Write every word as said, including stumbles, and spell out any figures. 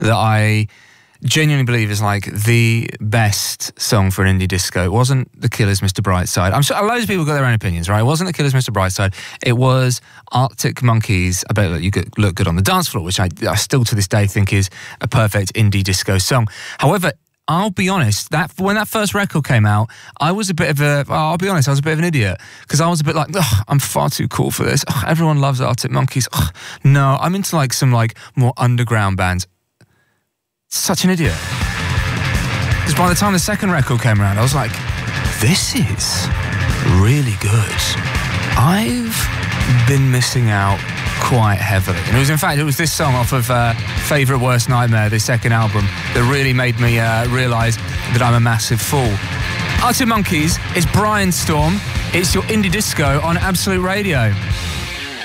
that I genuinely believe is like the best song for an indie disco. It wasn't The Killers' Mister Brightside. I'm sure loads of people got their own opinions, right? It wasn't The Killers' Mister Brightside. It was Arctic Monkeys, I Bet That You Could Look Good on the Dance Floor, which I, I still to this day think is a perfect indie disco song. However, I'll be honest, that when that first record came out, I was a bit of a, I'll be honest, I was a bit of an idiot. Because I was a bit like, ugh, I'm far too cool for this. Ugh, everyone loves Arctic Monkeys. Ugh, no, I'm into like some like more underground bands. Such an idiot. Because by the time the second record came around, I was like, this is really good. I've been missing out quite heavily. And it was, in fact, it was this song off of uh, Favourite Worst Nightmare, this second album, that really made me uh, realise that I'm a massive fool. Arctic Monkeys, it's Brian Storm, it's your indie disco on Absolute Radio.